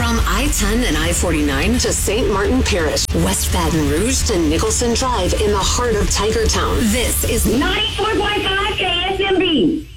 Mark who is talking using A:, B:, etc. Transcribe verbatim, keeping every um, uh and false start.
A: From I ten and I forty-nine to Saint Martin Parish, West Baton Rouge to Nicholson Drive in the heart of Tigertown. This is
B: ninety-four point five K S M B.